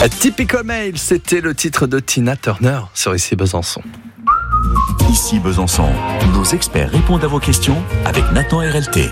Typical Male, c'était le titre de Tina Turner sur Ici Besançon. Ici Besançon, nos experts répondent à vos questions avec Nathan RLT.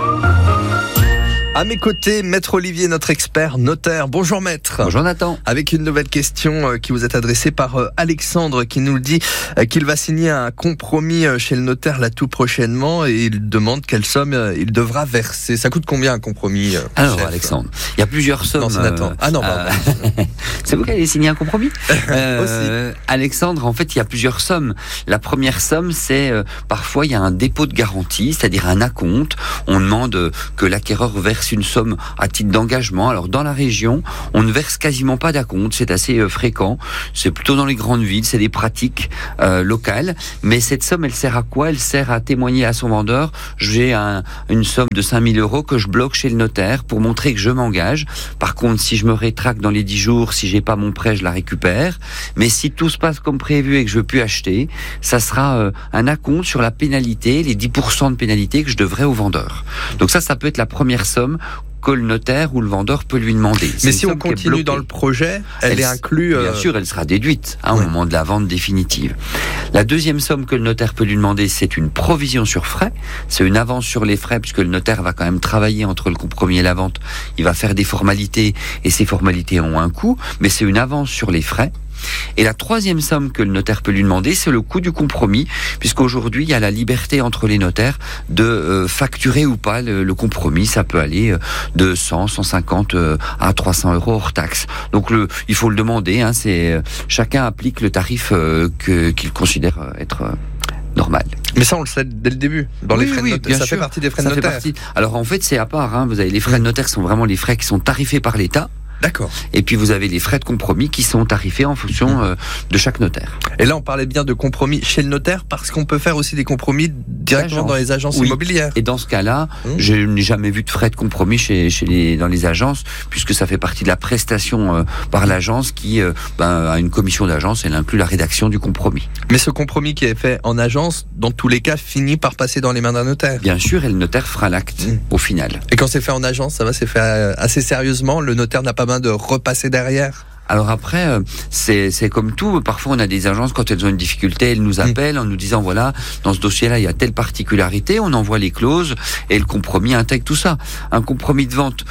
À mes côtés, Maître Olivier, notre expert notaire. Bonjour Maître. Bonjour Nathan. Avec une nouvelle question qui vous est adressée par Alexandre qui nous dit qu'il va signer un compromis chez le notaire là tout prochainement et il demande quelle somme il devra verser. Ça coûte combien un compromis Alors chef Alexandre, il y a plusieurs sommes. Non, c'est Nathan. Ah non, pardon. C'est vous qui allez signer un compromis Aussi. Alexandre, en fait, il y a plusieurs sommes. La première somme, c'est parfois il y a un dépôt de garantie, c'est-à-dire un acompte. On demande que l'acquéreur verse une somme à titre d'engagement. Alors dans la région, on ne verse quasiment pas d'acompte, c'est assez fréquent. C'est plutôt dans les grandes villes, c'est des pratiques locales. Mais cette somme, elle sert à quoi ? Elle sert à témoigner à son vendeur. J'ai une somme de 5 000 € que je bloque chez le notaire pour montrer que je m'engage. Par contre, si je me rétracte dans les 10 jours, si j'ai pas mon prêt, je la récupère. Mais si tout se passe comme prévu et que je veux plus acheter, ça sera un acompte sur la pénalité, les 10% de pénalité que je devrais au vendeur. Donc ça peut être la première somme que le notaire ou le vendeur peut lui demander. Mais si on continue dans le projet, elle est inclue... Bien sûr, elle sera déduite au moment de la vente définitive. La deuxième somme que le notaire peut lui demander, c'est une provision sur frais. C'est une avance sur les frais, puisque le notaire va quand même travailler entre le compromis et la vente. Il va faire des formalités, et ces formalités ont un coût, mais c'est une avance sur les frais. Et la troisième somme que le notaire peut lui demander, c'est le coût du compromis, puisqu'aujourd'hui, il y a la liberté entre les notaires de facturer ou pas le compromis. Ça peut aller de 100, 150 à 300 € hors taxe. Donc, il faut le demander. Chacun applique le tarif qu'il considère être... normal. Mais ça, on le sait dès le début. Dans les frais de notaire, ça fait partie des frais de notaire. Alors, en fait, c'est à part. Vous avez les frais de notaire qui sont vraiment les frais qui sont tarifés par l'État. D'accord. Et puis vous avez les frais de compromis qui sont tarifés en fonction de chaque notaire. Et là, on parlait bien de compromis chez le notaire parce qu'on peut faire aussi des compromis directement dans les agences immobilières. Et dans ce cas-là, je n'ai jamais vu de frais de compromis dans les agences, puisque ça fait partie de la prestation par l'agence qui a une commission d'agence, elle inclut la rédaction du compromis. Mais ce compromis qui est fait en agence, dans tous les cas, finit par passer dans les mains d'un notaire. Bien sûr, et le notaire fera l'acte au final. Et quand c'est fait en agence, c'est fait assez sérieusement, le notaire n'a pas besoin de repasser derrière. Alors après, c'est comme tout. Parfois, on a des agences, quand elles ont une difficulté, elles nous appellent en nous disant, voilà, dans ce dossier-là, il y a telle particularité, on envoie les clauses et le compromis intègre tout ça. Un compromis de vente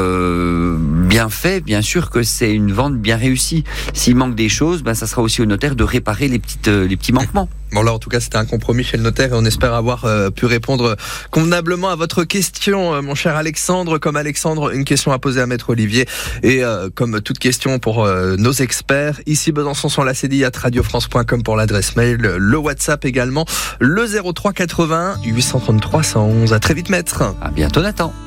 bien fait, bien sûr que c'est une vente bien réussie. S'il manque des choses, ça sera aussi au notaire de réparer les petits manquements. Bon là, en tout cas, c'était un compromis chez le notaire et on espère avoir pu répondre convenablement à votre question, mon cher Alexandre. Comme Alexandre, une question à poser à Maître Olivier et comme toute question pour nos experts, ici Besançon sur la CDI @radiofrance.com pour l'adresse mail, le WhatsApp également, le 03 81 833 111. À très vite, Maître. À bientôt, Nathan.